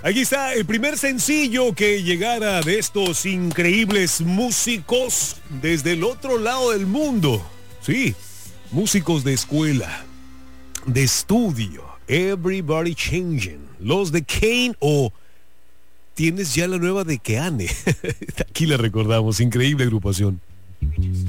Aquí está el primer sencillo que llegara de estos increíbles músicos desde el otro lado del mundo. Sí, músicos de escuela, de estudio, Everybody Changing, los de Kane o tienes ya la nueva de Keane. Aquí la recordamos, increíble agrupación.